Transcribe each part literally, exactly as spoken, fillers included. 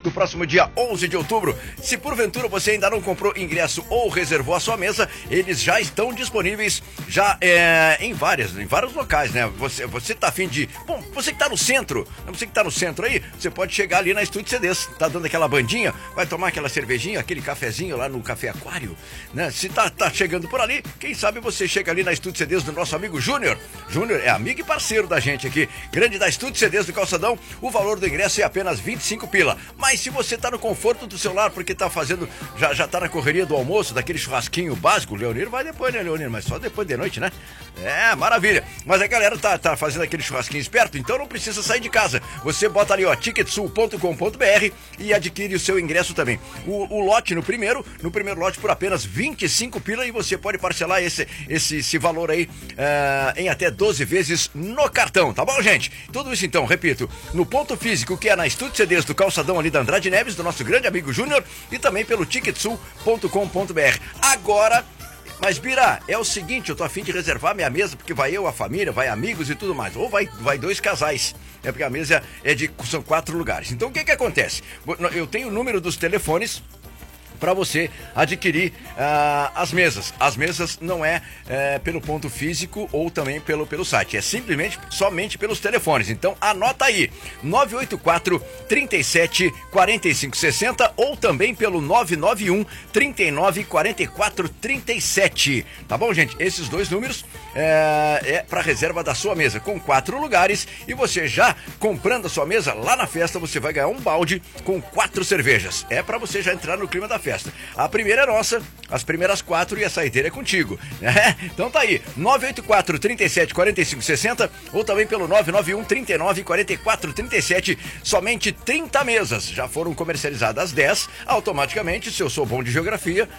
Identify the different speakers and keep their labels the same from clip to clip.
Speaker 1: do próximo dia onze de outubro. Se porventura você ainda não comprou ingresso ou reservou a sua mesa, eles já estão disponíveis já é, em várias, em vários locais, né? Você, você tá afim de... Bom, você que tá no centro, você que tá no centro aí, você pode chegar ali na Estúdio C Ds, tá dando aquela bandinha, vai tomar aquela cervejinha, aquele cafezinho lá no Café Aquário, né? Se tá, tá chegando por ali, quem sabe você chega ali na Estúdio C Ds do nosso amigo Júnior. Júnior é amigo e parceiro da gente aqui, grande da Estúdio C Ds do Calçadão. O valor do ingresso é apenas vinte e cinco pila. Mas se você tá no conforto do seu lar, porque tá fazendo, já, já tá na correria do almoço, daquele churrasquinho básico, o Leonir vai depois, né, Leonir? Mas só depois de noite, né? É, maravilha. Mas a galera tá, tá fazendo aquele churrasquinho esperto, então não precisa sair de casa. Você bota ali, ó, ticketsul ponto com ponto br e adquire o seu ingresso também. O, o lote no primeiro, no primeiro lote por apenas vinte e cinco pila e você pode parcelar esse, esse, esse valor aí uh, em até doze vezes no cartão, tá bom, gente? Tudo isso então, repito, no ponto físico, que é na Estúdio C Ds do Calçadão ali da Andrade Neves, do nosso grande amigo Júnior, e também pelo ticketsul ponto com ponto br. Agora, mas Bira, é o seguinte, eu tô a fim de reservar minha mesa, porque vai eu, a família, vai amigos e tudo mais, ou vai, vai dois casais, é porque a mesa é de, são quatro lugares. Então o que que acontece? Eu tenho o número dos telefones para você adquirir uh, as mesas. As mesas não é uh, pelo ponto físico ou também pelo, pelo site, é simplesmente somente pelos telefones. Então anota aí, nove oito quatro, trinta e sete, quarenta e cinco, sessenta ou também pelo nove nove um, trinta e nove, quarenta e quatro, trinta e sete. Tá bom, gente? Esses dois números é, é para reserva da sua mesa, com quatro lugares, e você já comprando a sua mesa lá na festa, você vai ganhar um balde com quatro cervejas. É para você já entrar no clima da festa. Festa. A primeira é nossa, as primeiras quatro e a saideira é contigo. É? Então tá aí, nove oito quatro, trinta e sete, quarenta e cinco, sessenta ou também pelo nove nove um, trinta e nove, quarenta e quatro, trinta e sete. Somente trinta mesas já foram comercializadas, dez automaticamente, se eu sou bom de geografia,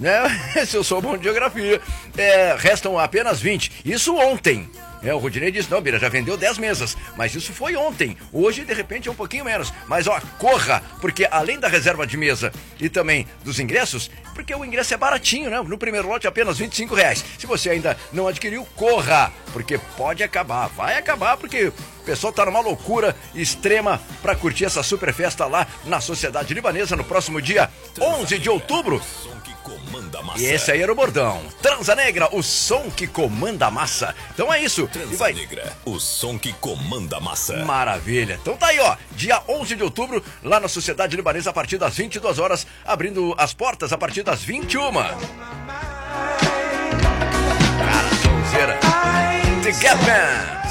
Speaker 1: né? Se eu sou bom de geografia, é, restam apenas vinte. Isso ontem. É, o Rodinei disse, não, Bira, já vendeu dez mesas, mas isso foi ontem. Hoje, de repente, é um pouquinho menos. Mas, ó, corra, porque além da reserva de mesa e também dos ingressos, porque o ingresso é baratinho, né? No primeiro lote, apenas vinte e cinco reais. Se você ainda não adquiriu, corra, porque pode acabar, vai acabar, porque o pessoal tá numa loucura extrema pra curtir essa super festa lá na Sociedade Libanesa no próximo dia onze de outubro. E esse aí era o bordão. Transa Negra, o som que comanda a massa. Então é isso.
Speaker 2: Transa
Speaker 1: e vai...
Speaker 2: Negra, o som que comanda a massa.
Speaker 1: Maravilha. Então tá aí, ó. Dia onze de outubro, lá na Sociedade Libanesa, a partir das vinte e duas horas, abrindo as portas a partir das vinte e uma. Cara, sonzeira. The Gap Band.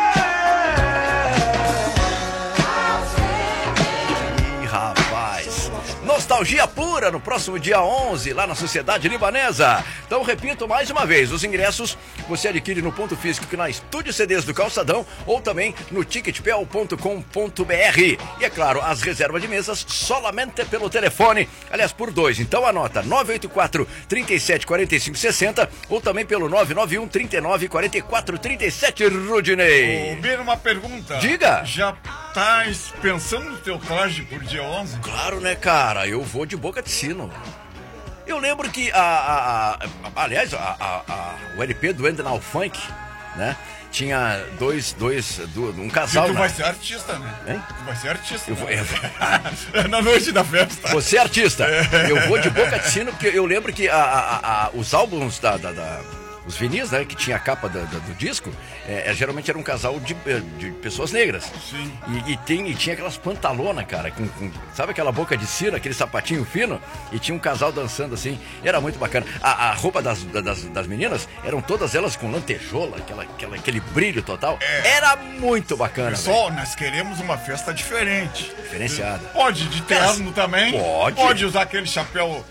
Speaker 1: Nostalgia pura no próximo dia onze, lá na Sociedade Libanesa. Então, repito mais uma vez, os ingressos você adquire no ponto físico que na Estúdio C Ds do Calçadão ou também no ticketpel ponto com ponto br. E é claro, as reservas de mesas somente pelo telefone, aliás, por dois. Então anota, nove oito quatro, trinta e sete, quarenta e cinco, sessenta ou também pelo nove nove um, trinta e nove, quarenta e quatro, trinta e sete, Rudinei.
Speaker 3: Ô, Bira, uma pergunta.
Speaker 1: Diga.
Speaker 3: Já tá pensando no teu traje por dia onze?
Speaker 1: Claro, né, cara? Eu vou de boca de sino. Eu lembro que, a, a, a, aliás, a, a, a, o L P do Endenal Funk, né? Tinha dois, dois, dois um casal.
Speaker 3: E tu
Speaker 1: na...
Speaker 3: vai ser artista, né?
Speaker 1: Hein?
Speaker 3: Tu vai ser artista.
Speaker 1: Eu vou...
Speaker 3: né? Na noite da festa.
Speaker 1: Você é artista. É. Eu vou de boca de sino, porque eu lembro que a, a, a, os álbuns da... da, da... os vinis, né, que tinha a capa do, do, do disco, é, é, geralmente era um casal de, de pessoas negras.
Speaker 3: Sim.
Speaker 1: E, e, tem, e tinha aquelas pantalonas, cara, com, com, sabe aquela boca de sino, aquele sapatinho fino? E tinha um casal dançando assim, era muito bacana. A, a roupa das, das, das meninas, eram todas elas com lantejola, aquela, aquela, aquele brilho total. É. Era muito bacana.
Speaker 3: Pessoal,
Speaker 1: véio.
Speaker 3: nós queremos uma festa diferente.
Speaker 1: Diferenciada.
Speaker 3: Pode, de terno também.
Speaker 1: Pode.
Speaker 3: Pode usar aquele chapéu...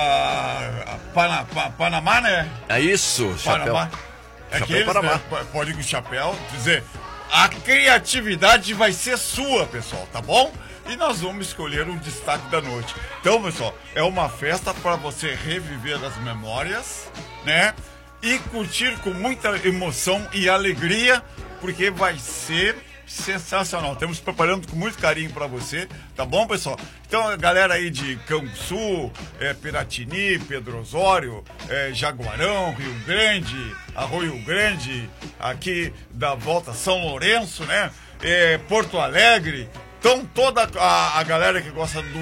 Speaker 3: Ah, Pana, pa, Panamá, né?
Speaker 1: É isso, chapéu.
Speaker 3: Panamá. É
Speaker 1: chapéu
Speaker 3: aqueles,
Speaker 1: Panamá.
Speaker 3: né? Pode ir com o chapéu. Quer dizer, a criatividade vai ser sua, pessoal, tá bom? E nós vamos escolher um destaque da noite. Então, pessoal, é uma festa para você reviver as memórias, né? E curtir com muita emoção e alegria, porque vai ser... sensacional, estamos preparando com muito carinho para você, tá bom, pessoal? Então, a galera aí de Canguçu, é, Piratini, Pedro Osório, é, Jaguarão, Rio Grande, Arroio Grande, aqui da volta São Lourenço, né? É, Porto Alegre, então toda a, a galera que gosta do